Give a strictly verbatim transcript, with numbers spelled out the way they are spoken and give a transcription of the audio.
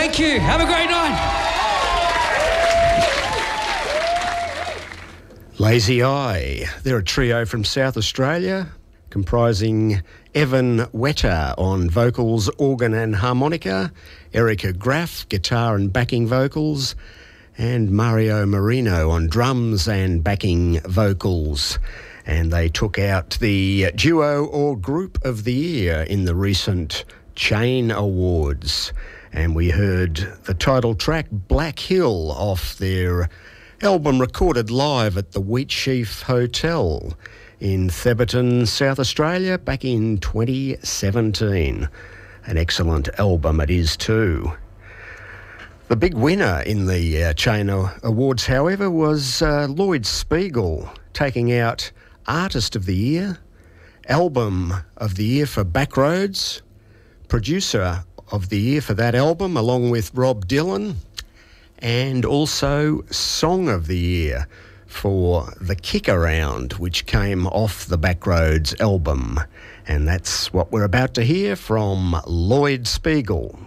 Thank you. Have a great night. Lazy Eye. They're a trio from South Australia comprising Evan Wetter on vocals, organ and harmonica, Erica Graff, guitar and backing vocals, and Mario Marino on drums and backing vocals. And they took out the Duo or Group of the Year in the recent Chain Awards. And we heard the title track Black Hill off their album recorded live at the Wheatsheaf Hotel in Theberton, South Australia, back in twenty seventeen. An excellent album it is too. The big winner in the uh, Chain Awards, however, was uh, Lloyd Spiegel, taking out Artist of the Year, Album of the Year for Backroads, Producer of the Year for that album, along with Rob Dylan, and also Song of the Year for The Kick Around, which came off the Backroads album. And that's what we're about to hear from Lloyd Spiegel.